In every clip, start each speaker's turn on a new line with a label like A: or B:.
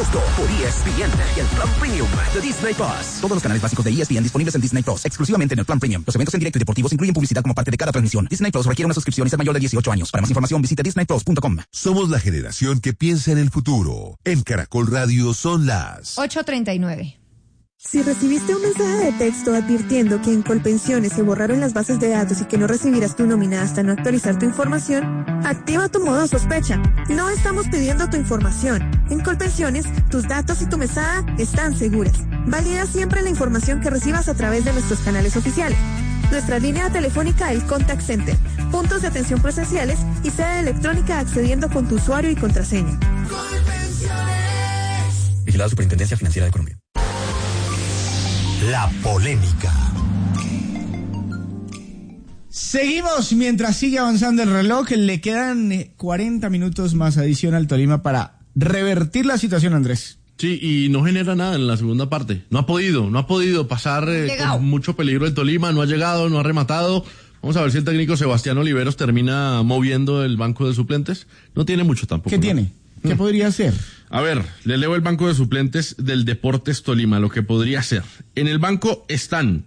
A: agosto por ESPN y el plan premium de Disney Plus. Todos los canales básicos de ESPN disponibles en Disney Plus, exclusivamente en el plan premium. Los eventos en directo y deportivos incluyen publicidad como parte de cada transmisión. Disney Plus requiere una suscripción y ser mayor de 18 años. Para más información visite disneyplus.com.
B: Somos la generación que piensa en el futuro. En Caracol Radio son las
C: 8:39.
D: Si recibiste un mensaje de texto advirtiendo que en Colpensiones se borraron las bases de datos y que no recibirás tu nómina hasta no actualizar tu información, activa tu modo sospecha. No estamos pidiendo tu información. En Colpensiones, tus datos y tu mesada están seguras. Valida siempre la información que recibas a través de nuestros canales oficiales. Nuestra línea telefónica, el Contact Center, puntos de atención presenciales y sede electrónica accediendo con tu usuario y contraseña.
A: Colpensiones. Vigilada Superintendencia Financiera de Colombia.
B: La polémica.
E: Seguimos mientras sigue avanzando el reloj. Le quedan 40 minutos más adición al Tolima para revertir la situación, Andrés.
F: Sí, y no genera nada en la segunda parte. No ha podido pasar con mucho peligro el Tolima, no ha llegado, no ha rematado. Vamos a ver si el técnico Sebastián Oliveros termina moviendo el banco de suplentes. No tiene mucho tampoco.
E: ¿Qué tiene? ¿Qué podría hacer?
F: A ver, le leo el banco de suplentes del Deportes Tolima, lo que podría ser. En el banco están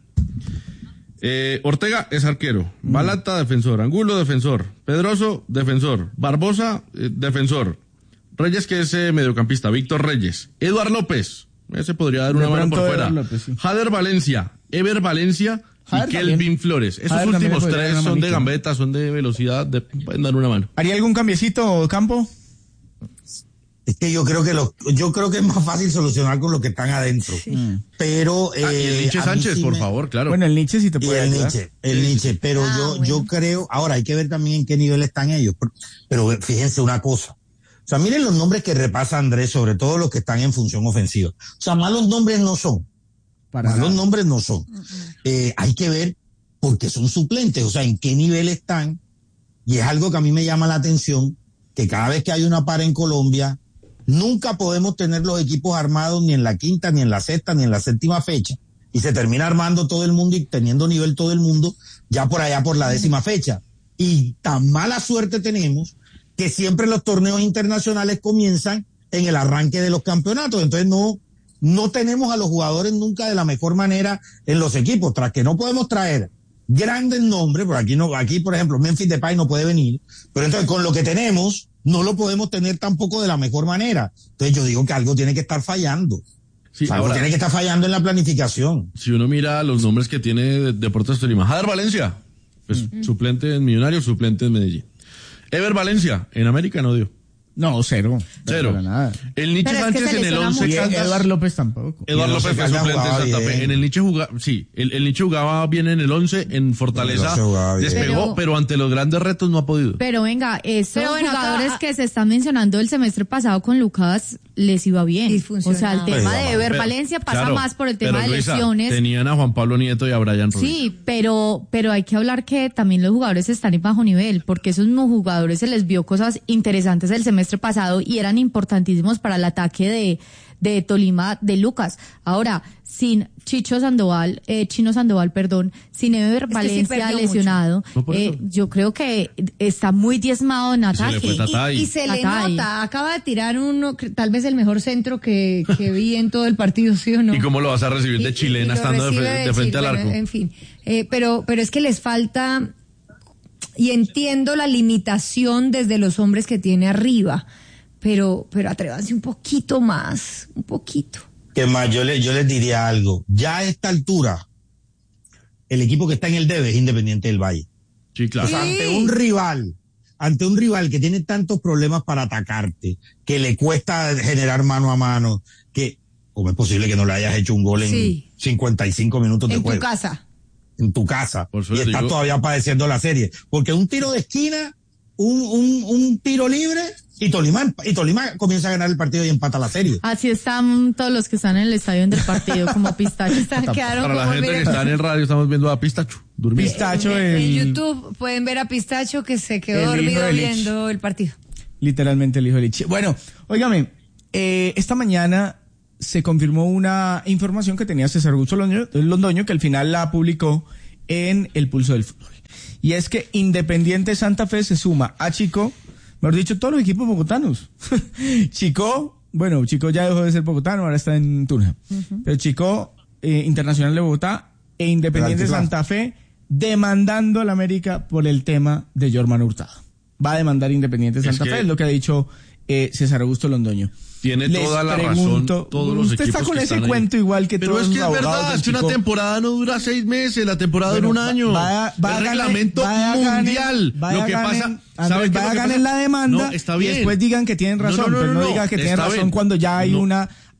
F: Ortega es arquero, Balata defensor, Angulo defensor, Pedroso defensor, Barbosa defensor, Reyes que es mediocampista, Víctor Reyes, Eduard López, ese podría dar una mano por fuera, López, sí. Jader Valencia, Ever Valencia y Kelvin Flores. Esos Jader últimos tres son de gambeta, son de velocidad, pueden dar una mano.
E: ¿Haría algún cambiecito, Campo?
G: Es que yo creo que es más fácil solucionar con los que están adentro. Sí. Pero
F: y el Nietzsche Sánchez, por favor, claro.
E: Bueno, el Nietzsche sí te puede ayudar.
G: El Nietzsche, pero yo creo, ahora hay que ver también en qué nivel están ellos. Pero fíjense una cosa. O sea, miren los nombres que repasa Andrés, sobre todo los que están en función ofensiva. O sea, malos nombres no son. Nombres no son. Hay que ver porque son suplentes, o sea, en qué nivel están. Y es algo que a mí me llama la atención, que cada vez que hay una para en Colombia, nunca podemos tener los equipos armados ni en la quinta, ni en la sexta, ni en la séptima fecha. Y se termina armando todo el mundo y teniendo nivel todo el mundo ya por allá por la 10ª fecha. Y tan mala suerte tenemos que siempre los torneos internacionales comienzan en el arranque de los campeonatos. Entonces no tenemos a los jugadores nunca de la mejor manera en los equipos. Tras que no podemos traer grandes nombres, porque aquí por ejemplo Memphis Depay no puede venir, pero entonces con lo que tenemos no lo podemos tener tampoco de la mejor manera. Entonces yo digo que algo tiene que estar fallando. Sí, algo tiene que estar fallando en la planificación.
F: Si uno mira los nombres que tiene Deportes Tolima, Jader Valencia, pues suplente en Millonarios, suplente en Medellín. Ever Valencia, en América no dio.
E: No, cero.
F: Nada. El Nietzsche Sánchez en el 11 Caldas.
E: Eduard López tampoco.
F: Eduard López fue suplente en Santa Fe. En el Nietzsche jugaba, sí, el Nietzsche jugaba bien en el 11, en Fortaleza despegó, pero ante los grandes retos no ha podido.
C: Pero venga, esos jugadores que se están mencionando el semestre pasado con Lucas les iba bien. O sea, el tema de Ever Valencia pasa más por el tema de lesiones.
F: Tenían a Juan Pablo Nieto y a Brian Ruiz.
C: Sí, pero hay que hablar que también los jugadores están en bajo nivel, porque esos mismos jugadores se les vio cosas interesantes el semestre pasado y eran importantísimos para el ataque de Tolima de Lucas. Ahora, sin Chino Sandoval, sin Ever Valencia lesionado, yo creo que está muy diezmado en ataque.
H: Y se le nota, acaba de tirar uno, tal vez el mejor centro que vi en todo el partido, ¿sí o no?
F: ¿Y cómo lo vas a recibir de chilena estando de frente al arco?
H: En fin, pero es que les falta... Y entiendo la limitación desde los hombres que tiene arriba, pero atrévanse un poquito más, un poquito.
G: Que más, yo les diría algo. Ya a esta altura, el equipo que está en el debe es Independiente del Valle.
F: Sí, claro.
G: O sea, ante un rival que tiene tantos problemas para atacarte, que le cuesta generar mano a mano, que, ¿cómo es posible que no le hayas hecho un gol en 55 minutos de juego? En tu casa, y estás todavía padeciendo la serie, porque un tiro de esquina, un tiro libre, y Tolima comienza a ganar el partido y empata la serie.
C: Así están todos los que están en el estadio del partido, como Pistacho.
F: Para la gente que está en el radio, estamos viendo a Pistacho durmiendo.
H: Pistacho en YouTube pueden ver a Pistacho que se quedó dormido viendo el partido.
E: Literalmente el hijo de Lich. Bueno, óigame, esta mañana se confirmó una información que tenía César Augusto Londoño, que al final la publicó en El Pulso del Fútbol. Y es que Independiente Santa Fe se suma a Chico, mejor dicho, todos los equipos bogotanos. Chico, Bueno, Chico ya dejó de ser bogotano, ahora está en Tunja. Pero Chico, Internacional de Bogotá e Independiente Santa Fe, demandando a la América por el tema de Jorman Hurtado. Va a demandar Independiente Santa Fe, es lo que ha dicho César Augusto Londoño.
F: Tiene toda la razón, todos los
E: usted
F: equipos
E: está con
F: que
E: ese
F: están
E: cuento
F: ahí.
E: igual que
F: pero
E: todos
F: es que
E: los
F: es verdad, es que una temporada no dura 6 meses, la temporada dura un año.
E: Es
F: reglamento mundial. Lo que pasa, ¿sabe qué es lo que pasa?
E: la demanda,
F: no, está bien.
E: Y después digan que tienen razón, pero no digan que tienen razón cuando ya hay un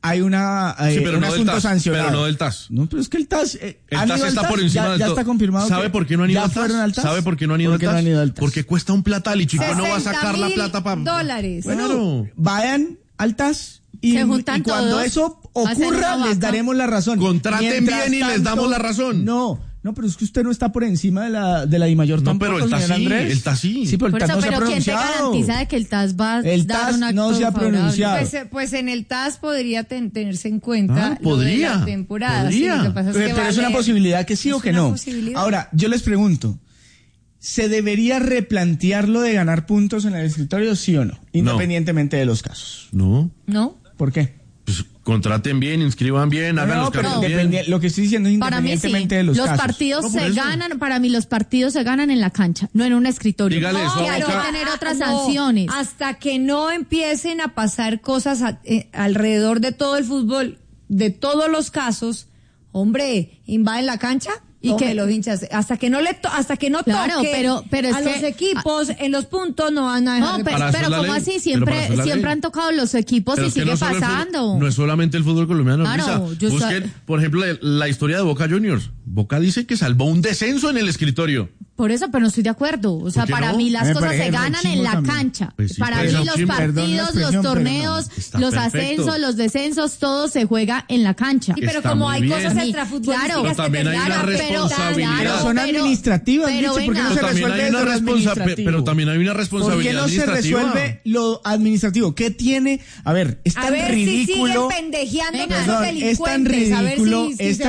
E: asunto sancionado.
F: Pero no del TAS.
E: No, pero es que el TAS
F: está por encima del
E: ya está confirmado.
F: ¿Sabe por qué no han ido al TAS?
E: ¿Sabe por qué no han ido al TAS?
F: Porque cuesta un platal y Chico no va a sacar la plata para
H: $60,000.
E: Bueno, vayan al TAS. Y cuando todos, eso ocurra, les daremos la razón.
F: Contraten bien y les damos la razón.
E: No, pero es que usted no está por encima de la DIMAYOR tampoco,
F: pero el TAS sí, el TAS sí.
E: Sí, pero el TAS no se ha pronunciado.
C: ¿Quién te garantiza de que el TAS va a dar un acto
E: no se ha pronunciado?
H: Pues en el TAS podría tenerse en cuenta
F: podría,
H: lo de la temporada.
F: Podría.
H: Sí, lo que pasa es que
E: pero es una posibilidad que sí o que no. Ahora, yo les pregunto, ¿se debería replantear lo de ganar puntos en el escritorio, sí o no? Independientemente de los casos.
F: No.
E: ¿Por qué?
F: Pues contraten bien, inscriban bien, hagan los cambios bien.
E: Lo que estoy diciendo es independientemente de los casos.
C: Partidos se ganan, para mí los partidos se ganan en la cancha, no en un escritorio.
F: Dígale eso.
C: Que hay que tener otras sanciones.
H: Hasta que no empiecen a pasar cosas alrededor de todo el fútbol, de todos los casos, hombre, invaden la cancha. Y que los hinchas, hasta que no
C: claro, pero es
H: a los equipos en los puntos no van a dejar
C: pero como así siempre han tocado los equipos y sigue pasando.
F: No es solamente el fútbol colombiano,
C: claro,
F: busquen, por ejemplo, la historia de Boca Juniors. Boca dice que salvó un descenso en el escritorio.
C: Por eso, pero no estoy de acuerdo. O sea, para mí las cosas se ganan en la cancha.
F: Pues sí,
C: para mí los partidos, los torneos, los ascensos, los descensos, todo se juega en la cancha.
H: Sí, pero como hay cosas extrafutbolísticas,
F: pero también hay una responsabilidad.
E: Pero son administrativas, ¿por qué no se resuelve lo administrativo?
F: Pero también hay una responsabilidad administrativa.
E: ¿Por qué no se resuelve lo administrativo? ¿Qué tiene? A ver, es tan ridículo.
H: Si siguen pendejeando a los delincuentes.
E: Es tan ridículo.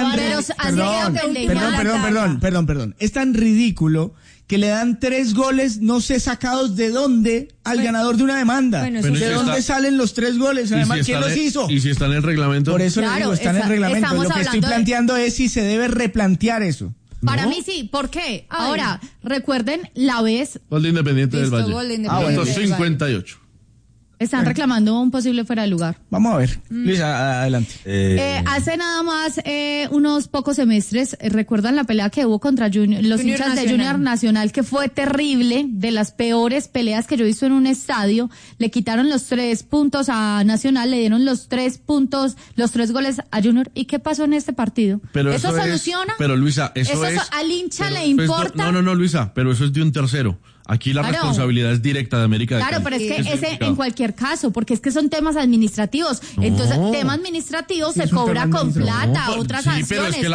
E: Perdón. Es tan ridículo que le dan 3 goles, no sé sacados de dónde, al ganador de una demanda. ¿De dónde salen los 3 goles? Además, ¿quién los hizo?
F: ¿Y si está en el reglamento?
E: Por eso le digo, está en el reglamento. Lo que estoy planteando es si se debe replantear eso.
C: Para mí sí, ¿por qué? Ahora, recuerden la vez...
F: Gol de Independiente del Valle.
C: 158. Están reclamando un posible fuera de lugar.
E: Vamos a ver. Luisa, adelante.
C: Hace nada más unos pocos semestres, ¿recuerdan la pelea que hubo contra los hinchas de Junior Nacional, que fue terrible, de las peores peleas que yo he visto en un estadio? Le quitaron los 3 puntos a Nacional, le dieron los 3 puntos, los 3 goles a Junior. ¿Y qué pasó en este partido?
F: Pero
C: ¿Eso soluciona?
F: Pero Luisa, eso es...
C: ¿Al hincha le importa?
F: No, Luisa, pero eso es de un tercero. Aquí la responsabilidad es directa de América de Cali.
C: Claro, pero es que ese en cualquier caso, porque es que son temas administrativos. Entonces, tema administrativo se cobra con plata, otras sanciones.
F: Pero es que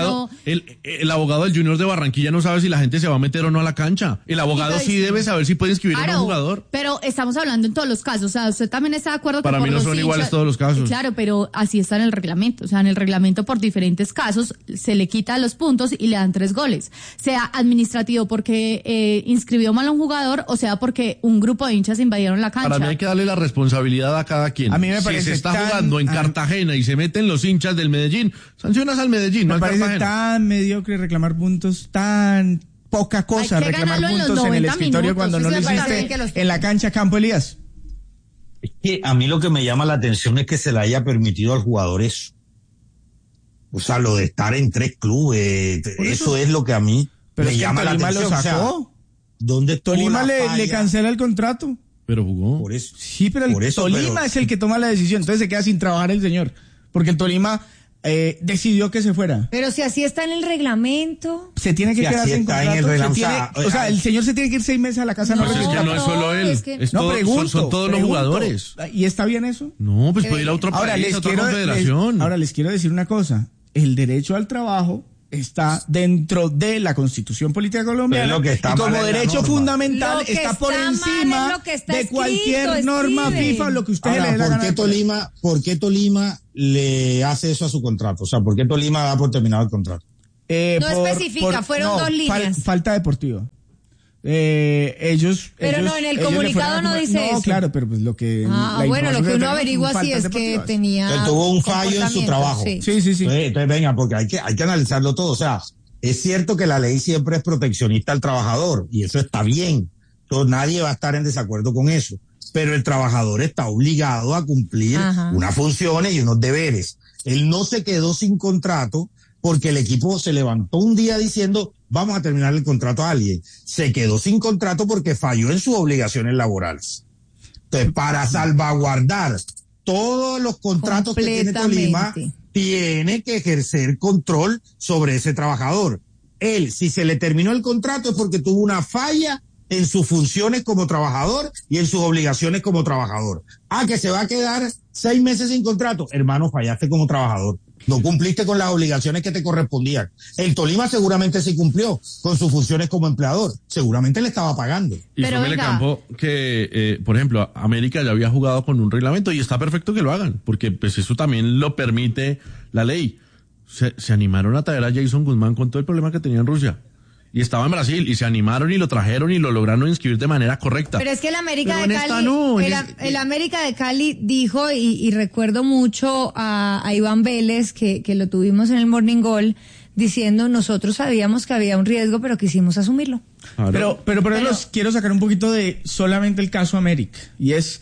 F: el abogado del Junior de Barranquilla no sabe si la gente se va a meter o no a la cancha. El abogado sí debe saber si puede inscribir a un jugador.
C: Pero estamos hablando en todos los casos. O sea, usted también está de acuerdo
F: Para mí no son iguales todos los casos.
C: Claro, pero así está en el reglamento. O sea, en el reglamento por diferentes casos se le quita los puntos y le dan 3 goles. Sea administrativo porque inscribió mal a un jugador, o sea porque un grupo de hinchas invadieron la cancha.
F: Para mí hay que darle la responsabilidad a cada quien.
E: A mí me parece
F: si se está jugando en Cartagena y se meten los hinchas del Medellín, sancionas al Medellín, no al Cartagena.
E: Me parece tan mediocre reclamar puntos, tan poca cosa reclamar puntos en el escritorio cuando no lo hiciste en la cancha, Campo Elías.
G: Es que a mí lo que me llama la atención es que se le haya permitido al jugador eso. O sea, lo de estar en 3 clubes, eso es lo que a mí me llama la atención.
E: Lo sacó.
G: O sea, ¿dónde
E: Tolima le cancela el contrato.
F: Pero jugó.
G: Por eso.
E: Sí, pero Tolima es el que toma la decisión. Entonces se queda sin trabajar el señor. Porque el Tolima decidió que se fuera.
H: Pero si así está en el reglamento.
E: Se tiene que quedar sin contrato. En el reglamento. O sea, el señor se tiene que ir 6 meses a la casa.
F: No, es que no es solo él. Son todos los jugadores.
E: ¿Y está bien eso?
F: No, pues puede ir a otro país, a otra confederación.
E: Ahora les quiero decir una cosa. El derecho al trabajo está dentro de la Constitución Política Colombiana y como derecho fundamental está por encima de cualquier norma FIFA, lo que ustedes le dé la gana.
G: ¿Por qué Tolima le hace eso a su contrato? O sea, ¿por qué Tolima da por terminado el contrato?
H: No especifica, fueron 2 líneas.
E: Falta deportiva.
H: Pero no, en el comunicado no dice eso.
E: No, claro, pero pues lo que...
H: bueno, lo que uno averigua sí es que tenía...
G: Que tuvo un fallo en su trabajo.
E: Sí.
G: Entonces venga, porque hay que analizarlo todo. O sea, es cierto que la ley siempre es proteccionista al trabajador, y eso está bien. Entonces nadie va a estar en desacuerdo con eso. Pero el trabajador está obligado a cumplir unas funciones y unos deberes. Él no se quedó sin contrato porque el equipo se levantó un día diciendo vamos a terminar el contrato a alguien. Se quedó sin contrato porque falló en sus obligaciones laborales. Entonces, para salvaguardar todos los contratos que tiene Tolima, tiene que ejercer control sobre ese trabajador. Él, si se le terminó el contrato es porque tuvo una falla en sus funciones como trabajador y en sus obligaciones como trabajador. Que se va a quedar 6 meses sin contrato. Hermano, fallaste como trabajador. No cumpliste con las obligaciones que te correspondían. El Tolima seguramente sí cumplió con sus funciones como empleador. Seguramente le estaba pagando.
F: Y fue Melecampo que, por ejemplo, América ya había jugado con un reglamento y está perfecto que lo hagan, porque pues eso también lo permite la ley. Se animaron a traer a Jason Guzmán con todo el problema que tenía en Rusia. Y estaba en Brasil, y se animaron y lo trajeron y lo lograron inscribir de manera correcta.
H: Pero es que el América de Cali, el América de Cali dijo, y recuerdo mucho a Iván Vélez, que lo tuvimos en el Morning Goal, diciendo, nosotros sabíamos que había un riesgo, pero quisimos asumirlo.
E: Pero los quiero sacar un poquito de solamente el caso América, y es...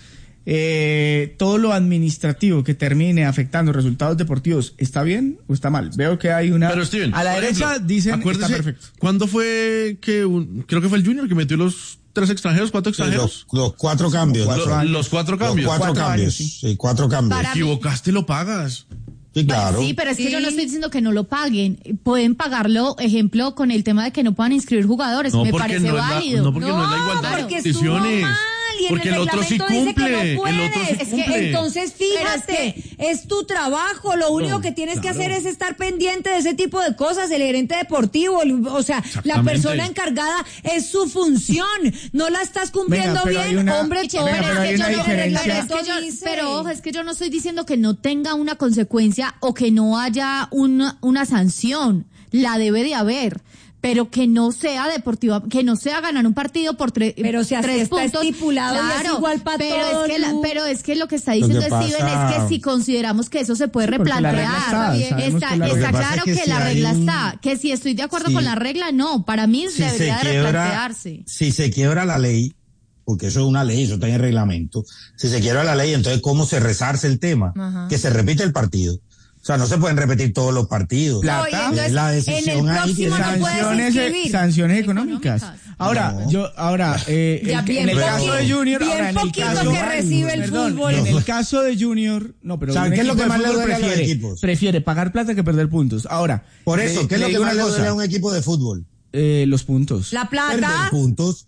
E: todo lo administrativo que termine afectando resultados deportivos, ¿está bien o está mal? Veo que hay una...
F: Pero Steven,
E: a la derecha
F: ejemplo,
E: dicen está perfecto.
F: ¿Cuándo fue que creo que fue el Junior que metió los 3 extranjeros, 4 extranjeros?
G: Los 4 cambios.
F: Los 4 cambios.
G: Los 4 cambios. Sí, 4 cambios.
F: Te equivocaste, lo pagas.
G: Sí, claro.
C: Sí, pero es que yo no estoy diciendo que no lo paguen. Pueden pagarlo, ejemplo, con el tema de que no puedan inscribir jugadores. Me parece válido.
F: No, porque no es la igualdad de condiciones.
H: Y
F: porque
H: en
F: el otro sí cumple.
H: No,
F: el otro sí cumple.
H: Entonces, fíjate, es tu trabajo. Lo único que tienes que hacer es estar pendiente de ese tipo de cosas. El gerente deportivo, o sea, la persona encargada es su función. No la estás cumpliendo bien, hombre.
C: Pero ojo, es que yo no estoy diciendo que no tenga una consecuencia o que no haya una sanción. La debe de haber. Pero que no sea deportiva, que no sea ganar un partido por 3 puntos.
H: Pero si así está estipulado,
C: claro,
H: es igual para todos.
C: Pero es que lo que está diciendo Steven es que si consideramos que eso se puede replantear, está claro que la regla está. Que si estoy de acuerdo con la regla, no. Para mí debería de replantearse.
G: Si se quiebra la ley, porque eso es una ley, eso está en el reglamento. Si se quiebra la ley, entonces ¿cómo se resarce el tema? Que se repite el partido. O sea, no se pueden repetir todos los partidos.
H: La decisión en el próximo no puedes inscribir.
E: Sanciones económicas. En el caso de Junior,
H: bien poquito que recibe el fútbol.
E: En el caso de Junior, no, pero
G: ¿qué es lo que más le duele a los equipos?
E: Prefiere pagar plata que perder puntos. Ahora,
G: por eso, ¿qué es lo que más le duele a un equipo de fútbol?
E: Los puntos.
H: La plata.
G: Perder puntos.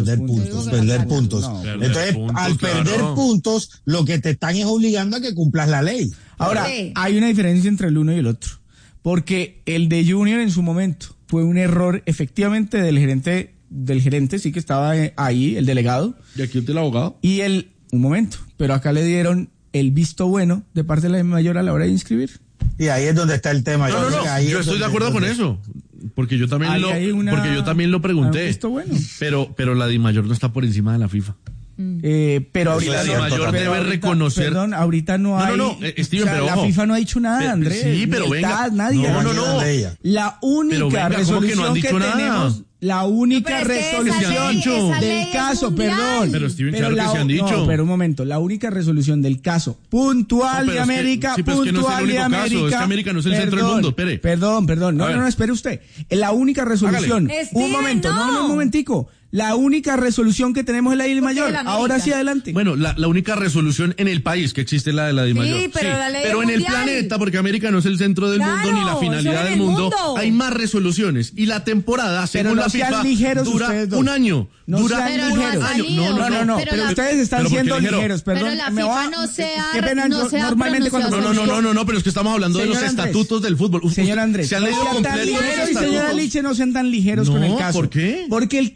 G: No. Entonces, al perder puntos, lo que te están es obligando a que cumplas la ley.
E: Ahora, hay una diferencia entre el uno y el otro. Porque el de Junior en su momento fue un error efectivamente del gerente, sí que estaba ahí, el delegado.
F: ¿Y aquí el abogado?
E: Un momento, pero acá le dieron el visto bueno de parte de la mayor a la hora de inscribir.
G: Y ahí es donde está el tema.
F: Yo estoy de acuerdo con eso. Porque yo también lo pregunté.
E: Bueno.
F: Pero la DIMAYOR no está por encima de la FIFA.
E: Pero ahorita
F: la DIMAYOR debe reconocer.
E: Perdón, ahorita no hay.
F: Steven, pero
E: la FIFA no ha dicho nada, Andrés.
F: Sí, pero venga.
E: Nadie.
F: No.
E: La única resolución que tenemos. La única resolución del caso, perdón.
F: Pero Steven, claro que se han dicho.
E: No, pero un momento, la única resolución del caso puntual de América, puntual de América.
F: Es que América no es el centro del mundo, espere.
E: Perdón, no, espere usted. La única resolución. Un momento, un momentico. La única resolución que tenemos es la DIMAYOR. Ahora sí, adelante.
F: Bueno, la única resolución en el país que existe es la de la DIMAYOR.
H: Sí, pero la ley
F: pero en el planeta, porque América no es el centro del mundo ni la finalidad del mundo, hay más resoluciones. Y la temporada, según la FIFA, dura un año. Dura un año.
E: No. Pero ustedes están siendo ligeros, perdón.
C: Pero la FIFA no sea.
E: Qué pena, normalmente cuando.
F: No, pero es que estamos hablando de los estatutos del fútbol.
E: Señor Andrés,
F: se han leído completos los estatutos.
E: Y señora Liche, no sean tan ligeros con el caso.
F: ¿Por qué?
E: Porque el caso, así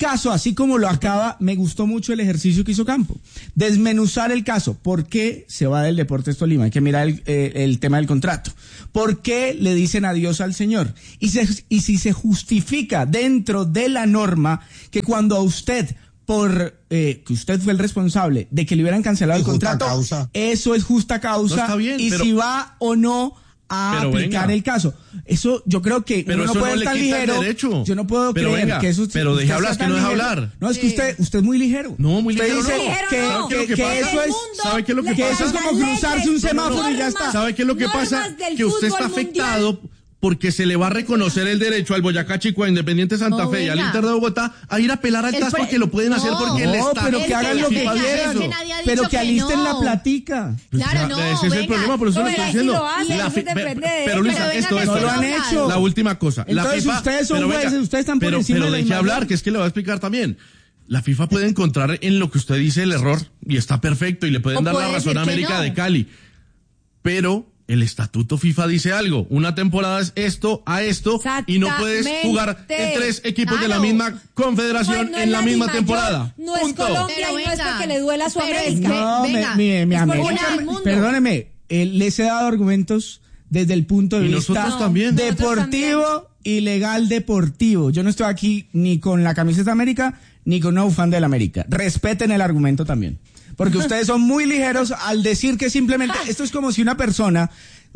E: así como lo acaba, me gustó mucho el ejercicio que hizo Campo. Desmenuzar el caso. ¿Por qué se va del Deportes Tolima? Hay que mirar el tema del contrato. ¿Por qué le dicen adiós al señor? Y si se justifica dentro de la norma que cuando a usted, que usted fue el responsable de que le hubieran cancelado el contrato, eso es justa causa.
F: No está bien,
E: y si va o no a aplicar el caso. Eso yo creo que
F: pero
E: uno no puede estar ligero. Yo no puedo creer que eso.
F: Pero deje hablar, que no deja hablar.
E: No, es que usted es muy ligero.
F: No, muy ligero.
E: Usted dice que eso es.
F: ¿Sabe qué es lo que pasa?
E: Que eso es como cruzarse un semáforo y ya está.
F: ¿Sabe qué es lo que pasa? Que usted está afectado porque se le va a reconocer el derecho al Boyacá Chico, a Independiente Santa Fe y al Inter de Bogotá a ir a apelar al TAS porque lo pueden hacer porque el Estado.
E: Pero que hagan lo que quieran. Pero que alisten la platica.
C: Claro, no.
F: Ese es el problema, por eso lo estoy diciendo. Pero Luisa, esto
E: no lo han hecho.
F: La última cosa.
E: Entonces ustedes son jueces, ustedes están por encima de la
F: deje hablar, que es que le voy a explicar también. La FIFA puede encontrar en lo que usted dice el error y está perfecto y le pueden dar la razón a América de Cali. Pero el estatuto FIFA dice algo. Una temporada es esto a esto y no puedes jugar en 3 equipos de la misma confederación en la misma temporada.
H: No es Colombia y no es porque le duela a su América.
E: No, mi América, perdóneme, les he dado argumentos desde el punto de vista deportivo y legal deportivo. Yo no estoy aquí ni con la camiseta de América ni con una bufanda del América. Respeten el argumento también. Porque ustedes son muy ligeros al decir que simplemente esto es como si una persona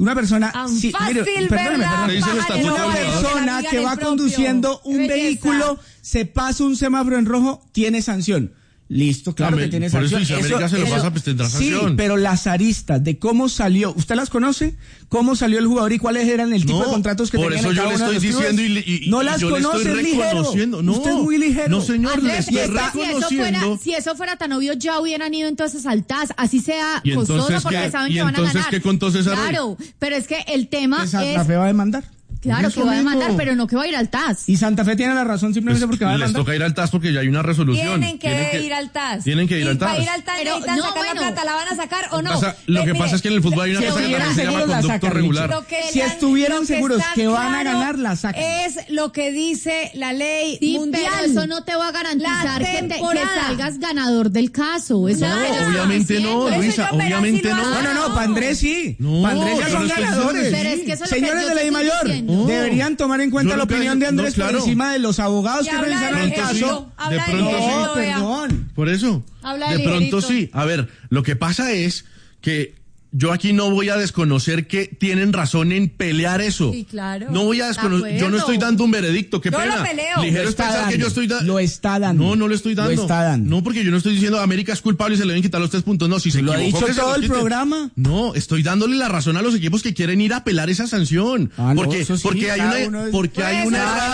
E: que va conduciendo un vehículo, se pasa un semáforo en rojo, tiene sanción. Listo, claro que tiene sanción.
F: Por eso, si América se lo pasa, pues tendrá sanción.
E: Sí, pero las aristas de cómo salió, ¿usted las conoce? ¿Cómo salió el jugador y cuáles eran el tipo de contratos que tenían en cada uno de los clubes?
F: Por eso yo le estoy diciendo y
E: no las conoce, es ligero.
F: No,
E: usted es muy ligero.
F: No, señor,
C: Andrés,
F: le estoy reconociendo.
C: Si eso fuera tan obvio, ya hubieran ido entonces al TAS, así sea costoso porque saben que van a ganar.
F: ¿Y entonces qué contó César Rey?
C: Claro, pero es que el tema es...
E: Santa Fe va a demandar.
C: Claro que va a demandar, pero no que va a ir al TAS.
E: Y Santa Fe tiene la razón simplemente porque va a demandar.
F: Les toca ir al TAS porque ya hay una resolución.
H: Tienen que ir al TAS.
F: Tienen que ir al TAS.
H: Para ir al TAS necesitan sacar la plata, ¿la van a sacar o no?
F: Lo que pasa es que en el fútbol hay una cosa que también se llama conducto regular.
E: Si estuvieran seguros que van a ganar, la sacan.
H: Es lo que dice la ley mundial.
C: Pero eso no te va a garantizar que salgas ganador del caso. Eso
F: obviamente no, Luisa, obviamente no.
E: No, para Andrés sí. Para Andrés ya son ganadores. Señores de la I Mayor, deberían tomar en cuenta la opinión de Andrés por encima de los abogados que revisaron el caso.
F: De pronto sí.
E: Perdón.
F: Por eso. De pronto sí. A ver, lo que pasa es que yo aquí no voy a desconocer que tienen razón en pelear eso.
H: Sí, claro.
F: No voy a desconocer. Yo no estoy dando un veredicto. Qué pena.
H: Lo peleo.
F: Ligero es pensar que yo estoy dando.
E: Lo está dando.
F: No lo estoy dando.
E: Lo está dando.
F: No, porque yo no estoy diciendo América es culpable y se le deben quitar los 3 puntos. No, si se
E: lo
F: equivocó,
E: ha dicho todo el programa.
F: No, estoy dándole la razón a los equipos que quieren ir a apelar esa sanción. Porque hay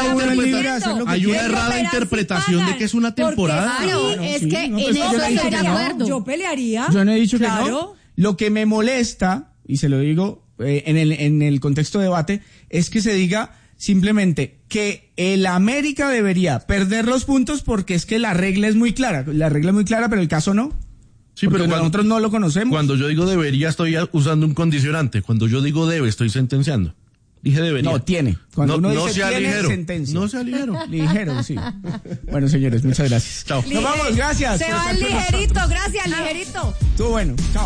F: una errada interpretación de que es una temporada.
C: Claro, es que en eso estoy de acuerdo.
H: Yo pelearía.
E: Yo no he dicho que no. Lo que me molesta, y se lo digo en el contexto de debate, es que se diga simplemente que el América debería perder los puntos porque es que la regla es muy clara. La regla es muy clara, pero el caso no. Sí, pero nosotros no lo conocemos.
F: Cuando yo digo debería, estoy usando un condicionante. Cuando yo digo debe, estoy sentenciando. Dije debería.
E: No, tiene. Cuando uno dice
F: sea
E: tiene,
F: ligero.
E: sentencia.
F: No sea ligero.
E: Ligero, sí. Bueno, señores, muchas gracias.
F: Chao.
E: Nos vamos, gracias.
H: Se va ligerito, gracias, ligerito.
E: Estuvo bueno. Chao.